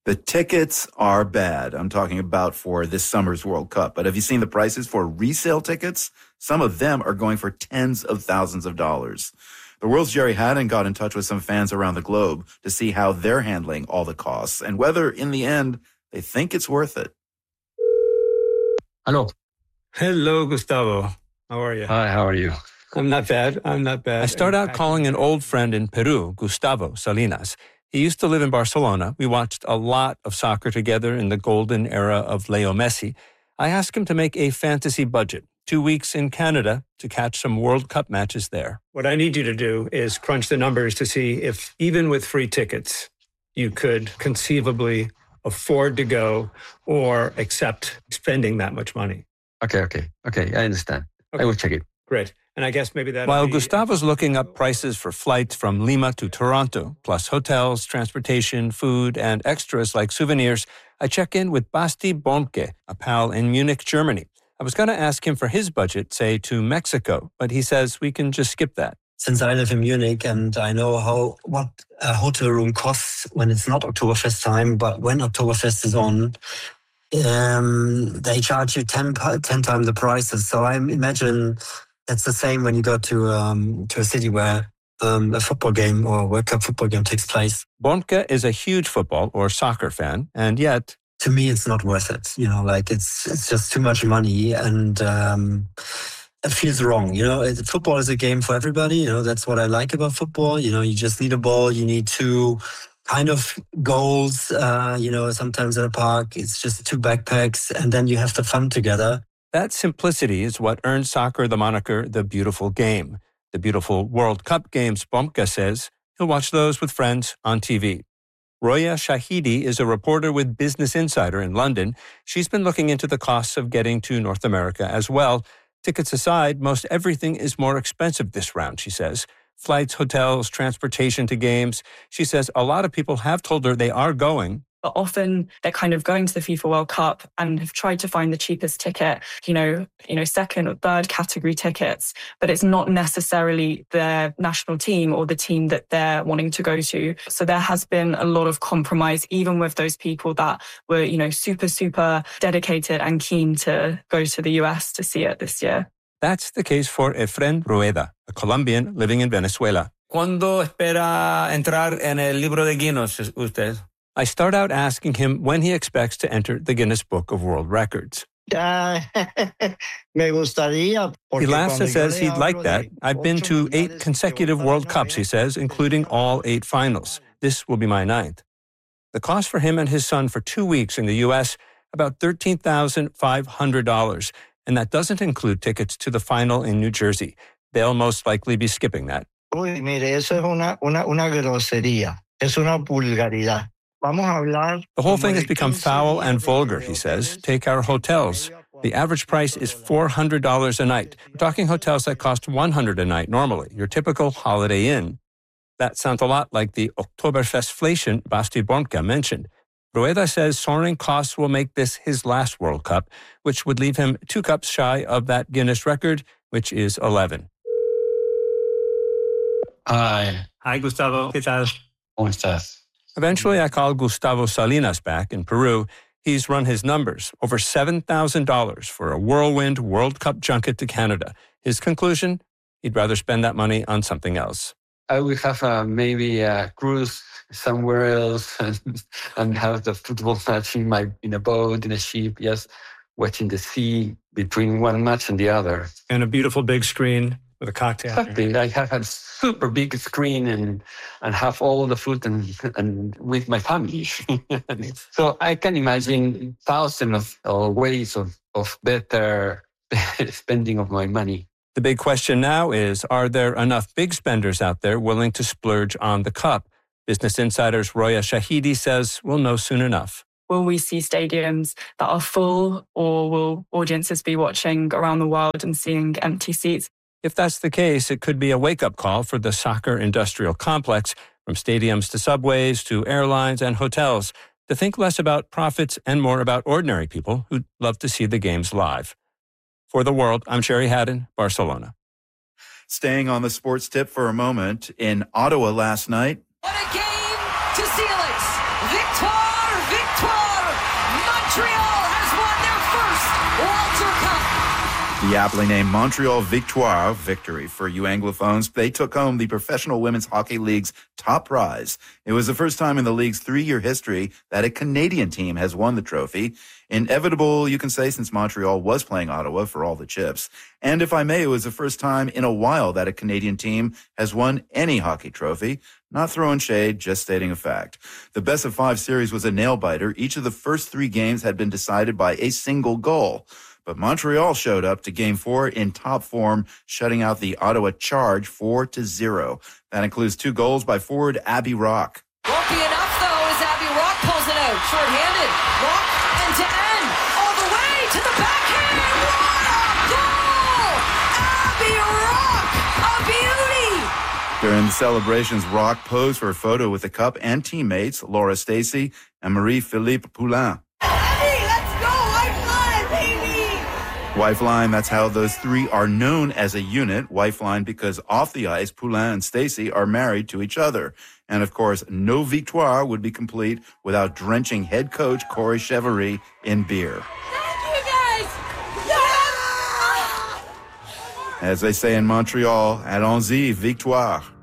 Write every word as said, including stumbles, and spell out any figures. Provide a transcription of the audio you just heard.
The tickets are bad. I'm talking about for this summer's World Cup. But have you seen the prices for resale tickets? Some of them are going for tens of thousands of dollars. The World's Jerry Haddon got in touch with some fans around the globe to see how they're handling all the costs and whether, in the end, they think it's worth it. Hello. Hello, Gustavo. How are you? Hi, how are you? I'm not bad. I'm not bad. I start out calling an old friend in Peru, Gustavo Salinas. He used to live in Barcelona. We watched a lot of soccer together in the golden era of Leo Messi. I asked him to make a fantasy budget, two weeks in Canada to catch some World Cup matches there. What I need you to do is crunch the numbers to see if, even with free tickets, you could conceivably afford to go or accept spending that much money. Okay, okay, okay. I understand. Okay. I will check it. Great. And I guess maybe that. While be... Gustavo's looking up prices for flights from Lima to Toronto, plus hotels, transportation, food, and extras like souvenirs, I check in with Basti Bomke, a pal in Munich, Germany. I was going to ask him for his budget, say, to Mexico, but he says we can just skip that. Since I live in Munich and I know how what a hotel room costs when it's not Oktoberfest time, but when Oktoberfest is on, um, they charge you ten, ten times the prices. So I imagine that's the same when you go to um, to a city where um, a football game or a World Cup football game takes place. Bomke is a huge football or soccer fan, and yet... To me, it's not worth it. You know, like it's it's just too much money and um, it feels wrong. You know, it, football is a game for everybody. You know, that's what I like about football. You know, you just need a ball. You need two kind of goals. Uh, you know, sometimes in a park, it's just two backpacks and then you have the fun together. That simplicity is what earned soccer the moniker the beautiful game. The beautiful World Cup games, Bomke says, he'll watch those with friends on T V. Roya Shahidi is a reporter with Business Insider in London. She's been looking into the costs of getting to North America as well. Tickets aside, most everything is more expensive this round, she says. Flights, hotels, transportation to games. She says a lot of people have told her they are going. But often they're kind of going to the FIFA World Cup and have tried to find the cheapest ticket, you know, you know, second or third category tickets, but it's not necessarily their national team or the team that they're wanting to go to. So there has been a lot of compromise, even with those people that were, you know, super, super dedicated and keen to go to the U S to see it this year. That's the case for Efren Rueda, a Colombian living in Venezuela. ¿Cuándo espera entrar en el libro de Guinness usted? I start out asking him when he expects to enter the Guinness Book of World Records. Uh, me gustaría. He laughs and says he'd like that. I've been to eight consecutive World Cups, he says, including all eight finals. This will be my ninth. The cost for him and his son for two weeks in the U S, about thirteen thousand five hundred dollars. And that doesn't include tickets to the final in New Jersey. They'll most likely be skipping that. Uy, mire, eso es una, una, una grosería. Es una vulgaridad. The whole thing has become foul and vulgar, he says. Take our hotels. The average price is four hundred dollars a night. We're talking hotels that cost one hundred dollars a night normally, your typical Holiday Inn. That sounds a lot like the Oktoberfestflation Basti Bomke mentioned. Rueda says soaring costs will make this his last World Cup, which would leave him two cups shy of that Guinness record, which is eleven. Hi. Hi, Gustavo. ¿Qué tal? ¿Cómo estás? Eventually, I called Gustavo Salinas back in Peru. He's run his numbers, over seven thousand dollars for a whirlwind World Cup junket to Canada. His conclusion, he'd rather spend that money on something else. I will have a, maybe a cruise somewhere else and, and have the football match in, my, in a boat, in a ship, just watching the sea between one match and the other. And a beautiful big screen with a cocktail. Exactly. I have a super big screen and and have all the food and and with my family. So I can imagine thousands of, of ways of, of better spending of my money. The big question now is, are there enough big spenders out there willing to splurge on the cup? Business Insider's Roya Shahidi says we'll know soon enough. Will we see stadiums that are full, or will audiences be watching around the world and seeing empty seats? If that's the case, it could be a wake-up call for the soccer industrial complex, from stadiums to subways to airlines and hotels, to think less about profits and more about ordinary people who'd love to see the games live. For The World, I'm Jerry Haddon, Barcelona. Staying on the sports tip for a moment, in Ottawa last night. What a game to seal it! Victor, Victor! The aptly named Montreal Victoire, victory for you Anglophones, they took home the Professional Women's Hockey League's top prize. It was the first time in the league's three-year history that a Canadian team has won the trophy. Inevitable, you can say, since Montreal was playing Ottawa for all the chips. And if I may, it was the first time in a while that a Canadian team has won any hockey trophy. Not throwing shade, just stating a fact. The best of five series was a nail-biter. Each of the first three games had been decided by a single goal. But Montreal showed up to game four in top form, shutting out the Ottawa Charge four to zero. That includes two goals by forward Abby Rock. Won't be enough, though, as Abby Rock pulls it out. Short-handed. Rock end-to-end. All the way to the backhand. What a goal! Abby Rock, a beauty! During the celebrations, Rock posed for a photo with the Cup and teammates Laura Stacey and Marie-Philippe Poulin. Wifeline, that's how those three are known as a unit. Wifeline because off the ice, Poulin and Stacey are married to each other. And of course, no victoire would be complete without drenching head coach Corey Chevary in beer. Thank you, guys! Yeah! As they say in Montreal, allons-y, victoire.